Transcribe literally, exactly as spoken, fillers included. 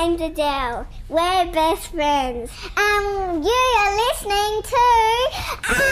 I'm Adele. We're best friends. And you are listening to